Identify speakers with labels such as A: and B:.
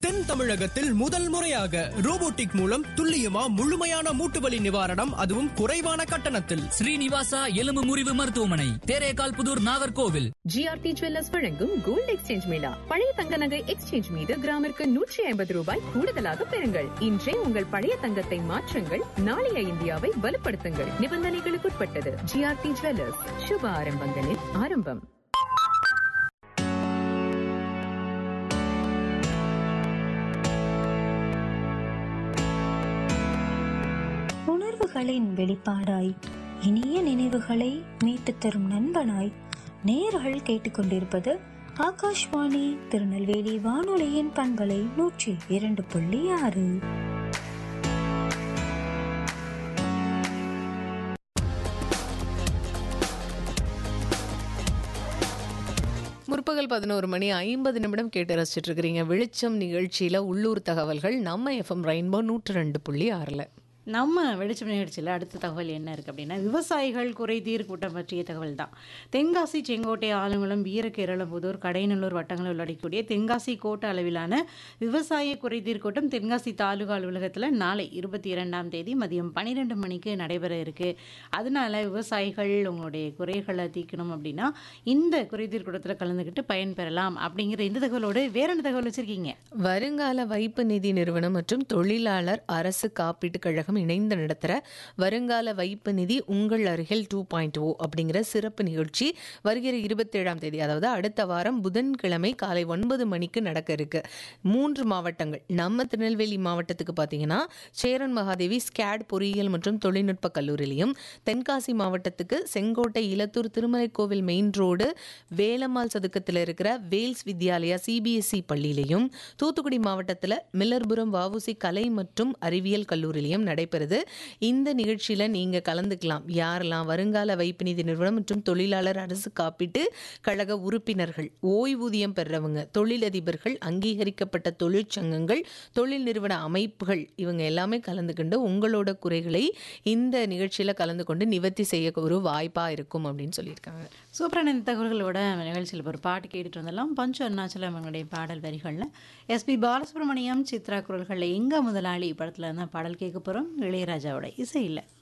A: தென் தமிழகத்தில் முதல் முறையாக ரோபோட்டிக் மூலம் துல்லியமா முழுமையான மூட்டுவலி நிவாரணம், அதுவும் குறைவான கட்டணத்தில்.
B: ஸ்ரீனிவாசா எலும்பு முறிவு மருத்துவமனை, தேரேகால் புதூர், நாகர்கோவில்.
C: ஜிஆர்டி ஜுவல்லர்ஸ் வழங்கும் கோல்ட் எக்ஸ்சேஞ்ச் மேளா. பழைய தங்க நகை எக்ஸ்சேஞ்ச் மீது கிராமிற்கு 150 ரூபாய் கூடுதலாக பெறுங்கள். இன்றே உங்கள் பழைய தங்கத்தை மாற்றுங்கள், நாளைய இந்தியாவை வலுப்படுத்துங்கள். நிபந்தனைகளுக்குட்பட்டது. ஜிஆர்டி ஜுவல்லர்ஸ், சுப ஆரம்பங்களின் ஆரம்பம்.
D: உணர்வுகளின் வெளிப்பாடாய், இனிய நினைவுகளை மீட்டுத் தரும் நண்பனாய் நேயர்கள் கேட்டுக்கொண்டிருப்பது ஆகாஷ்வாணி திருநெல்வேலி வானொலியின் பண்பலை 102.6.
E: முற்பகல் 11:50 கேட்டு ரசிச்சுட்டு இருக்கிறீங்க வெளிச்சம் நிகழ்ச்சியில உள்ளூர் தகவல்கள் நம்ம எஃப்எம் ரெயின்போ 102.6.
F: நம்ம வெளிச்சம் நிகழ்ச்சியில் அடுத்த தகவல் என்ன இருக்குது அப்படின்னா, விவசாயிகள் குறைதீர் கூட்டம் பற்றிய தகவல் தான். தென்காசி, செங்கோட்டை, ஆலங்குளம், வீரகேரளம்புதூர், கடையநல்லூர் வட்டங்களை உள்ளடக்கக்கூடிய தென்காசி கோட்ட அளவிலான விவசாய குறைதீர் கூட்டம் தென்காசி தாலுகா அலுவலகத்தில் நாளை 22ஆம் தேதி மதியம் 12 மணிக்கு நடைபெற இருக்குது. அதனால விவசாயிகள் உங்களுடைய குறைகளை தீர்க்கணும் அப்படின்னா இந்த குறைதீர் கூட்டத்தில் கலந்துக்கிட்டு பயன்பெறலாம் அப்படிங்கிற இந்த தகவலோடு வேற என்ன தகவல் வச்சுருக்கீங்க?
E: வருங்கால வைப்பு நிதி நிறுவனம் மற்றும் தொழிலாளர் அரசு காப்பீட்டு கழகம் இணைந்து நடத்துகிற வருங்கால வைப்பு நிதி உங்கள் அருகில் 2.0 அப்படிங்கிற சிறப்பு நிகழ்ச்சி வருகிற 27ஆம் தேதி, அதாவது அடுத்த வாரம் புதன்கிழமை காலை 9 மணிக்கு நடக்க இருக்கு. 3 மாவட்டங்கள். நம்ம திருநெல்வேலி மாவட்டத்துக்கு பார்த்தீங்கன்னா சேரன் மகாதேவி ஸ்கேட் பொறியியல் மற்றும் தொழில்நுட்ப கல்லூரியிலையும், தென்காசி மாவட்டத்துக்கு செங்கோட்டை இலத்தூர் திருமலை கோவில் மெயின் ரோடு வேலம்மாள் சதுக்கத்தில் இருக்கிற வேல்ஸ் வித்யாலயா சிபிஎஸ்இ பள்ளியிலையும், தூத்துக்குடி மாவட்டத்தில் மில்லர்புரம் வஉசி கலை மற்றும் அறிவியல் கல்லூரியிலையும் நடைபெறுது. இந்த நிகழ்ச்சியில நீங்க கலந்துக்கலாம். யாரெல்லாம்? வருங்கால வைப்பு நிதி நிறுவனம் மற்றும் தொழிலாளர் அரசு காப்பீட்டு கழக உறுப்பினர்கள், ஓய்வூதியம் பெறவங்க, தொழிலதிபர்கள், அங்கீகரிக்கப்பட்ட தொழிற்சங்கங்கள், தொழில் நிறுவன அமைப்புகள், இவங்க எல்லாமே கலந்துக்கிண்டு உங்களோட குறைகளை இந்த நிகழ்ச்சியில கலந்து கொண்டு நிவர்த்தி செய்ய ஒரு வாய்ப்பா இருக்கும் அப்படின்னு சொல்லியிருக்காங்க.
F: சூப்பரான இந்த தகவல்களோட நிகழ்ச்சியில் ஒரு பாட்டு கேட்டுட்டு வந்தெல்லாம். பஞ்சு அருணாச்சலம் அவங்களுடைய பாடல் வரிகளில் எஸ்பி பாலசுப்ரமணியம், சித்ரா குரல்களில் எங்க முதலாளி படத்தில் இருந்தால் பாடல் கேட்க போகிறோம். இளையராஜாவோட இசையில்.